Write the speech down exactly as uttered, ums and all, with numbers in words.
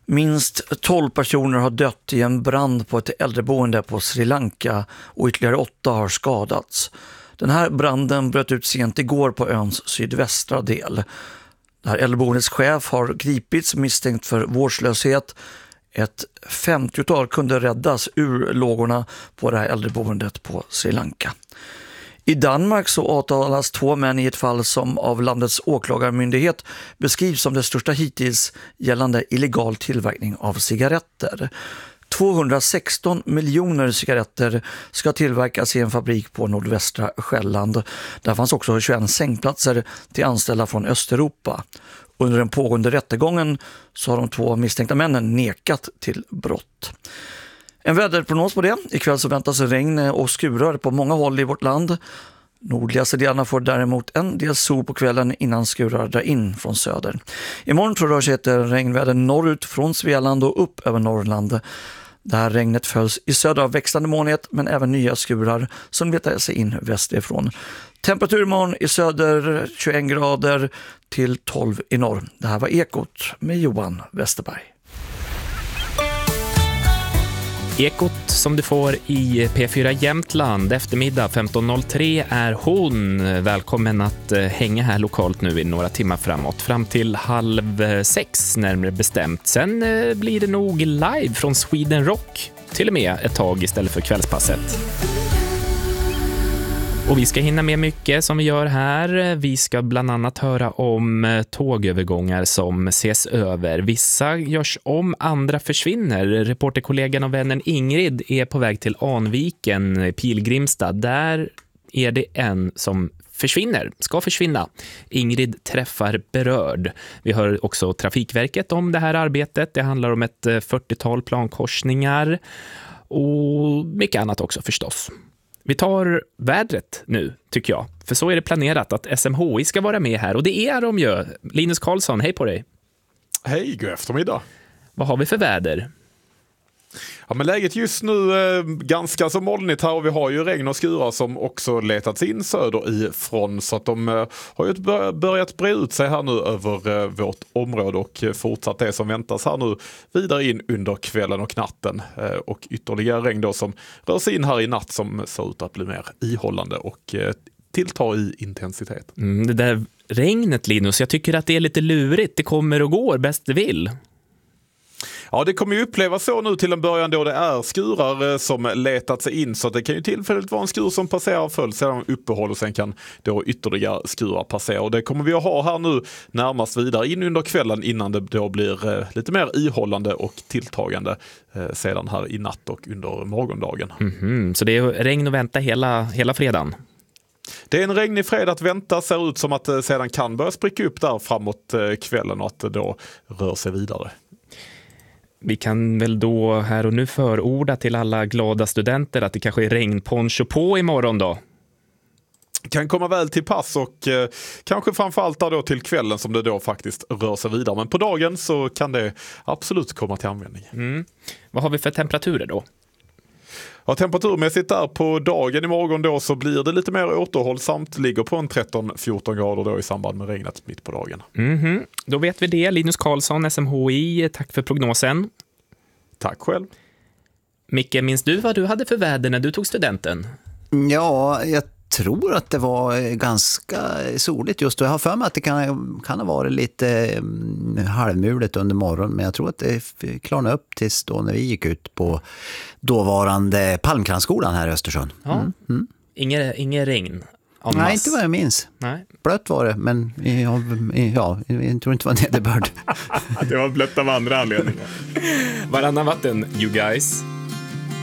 Minst tolv personer har dött i en brand på ett äldreboende på Sri Lanka och ytterligare åtta har skadats. Den här branden bröt ut sent igår på öns sydvästra del. Det här äldreboendets chef har gripits misstänkt för vårdslöshet. Ett femtiotal kunde räddas ur lågorna på det här äldreboendet på Sri Lanka. I Danmark så åtalas två män i ett fall som av landets åklagarmyndighet beskrivs som det största hittills gällande illegal tillverkning av cigaretter. tvåhundrasexton miljoner cigaretter ska tillverkas i en fabrik på nordvästra Själland. Där fanns också tjugoett sängplatser till anställda från Östeuropa. Under den pågående rättegången så har de två misstänkta männen nekat till brott. En väderprognos på det. Ikväll så väntas regn och skurar på många håll i vårt land. Nordligaste delarna får däremot en del sol på kvällen innan skurar drar in från söder. Imorgon tror det sig ett regnväder norrut från Svealand och upp över Norrland. Det här regnet följs i söder av växlande molnighet men även nya skurar som letar sig in västerifrån. Temperatur imorgon i söder tjugoett grader till tolv i norr. Det här var Ekot med Johan Westerberg. Ekot som du får i P fyra Jämtland eftermiddag femton noll tre är hon. Välkommen att hänga här lokalt nu i några timmar framåt. Fram till halv sex närmare bestämt. Sen blir det nog live från Sweden Rock. Till och med ett tag istället för kvällspasset. Och vi ska hinna med mycket som vi gör här. Vi ska bland annat höra om tågövergångar som ses över. Vissa görs om, andra försvinner. Reporterkollegan och vännen Ingrid är på väg till Anviken, Pilgrimstad. Där är det en som försvinner, ska försvinna. Ingrid träffar berörd. Vi hör också Trafikverket om det här arbetet. Det handlar om ett fyrtiotal plankorsningar och mycket annat också förstås. Vi tar vädret nu, tycker jag. För så är det planerat att S M H I ska vara med här. Och det är de ju. Linus Karlsson, hej på dig. Hej, god eftermiddag. Vad har vi för väder? Ja, men läget just nu är ganska så molnigt här och vi har ju regn och skurar som också letats in söderifrån så att de eh, har ju börjat bre ut sig här nu över eh, vårt område och fortsatt det som väntas här nu vidare in under kvällen och natten eh, och ytterligare regn då som rör sig in här i natt som ser ut att bli mer ihållande och eh, tilltar i intensitet. Mm, det där regnet, Linus, jag tycker att det är lite lurigt. Det kommer och går bäst det vill. Ja, det kommer ju upplevas så nu till en början då det är skurar som letat sig in så att det kan ju tillfälligt vara en skur som passerar följd sedan uppehåll och sen kan då ytterligare skurar passera och det kommer vi att ha här nu närmast vidare in under kvällen innan det då blir lite mer ihållande och tilltagande sedan här i natt och under morgondagen. Mm-hmm. Så det är regn och vänta hela, hela fredagen? Det är en regnig fredag att vänta, ser ut som att det sedan kan börja spricka upp där framåt kvällen och att det då rör sig vidare. Vi kan väl då här och nu förorda till alla glada studenter att det kanske är regnponcho på imorgon då? Kan komma väl till pass och eh, kanske framförallt då till kvällen som det då faktiskt rör sig vidare. Men på dagen så kan det absolut komma till användning. Mm. Vad har vi för temperaturer då? Ja, temperaturmässigt där på dagen imorgon då så blir det lite mer återhållsamt. Ligger på en tretton fjorton grader då i samband med regnet mitt på dagen. Mm-hmm. Då vet vi det. Linus Karlsson, S M H I, tack för prognosen. Tack själv. Micke, minns du vad du hade för väder när du tog studenten? Ja, jag tror att det var ganska soligt just då. Jag har för mig att det kan, kan ha varit lite halvmuligt under morgonen, men jag tror att det klarnade upp tills då när vi gick ut på dåvarande Palmkransskolan här i Östersund. Ja. Mm. Mm. Inge, inge regn? Nej, inte vad jag minns. Nej. Blött var det, men ja, ja, jag tror inte det var nederbörd. Det var blött av andra anledningar. Varannan vatten, you guys.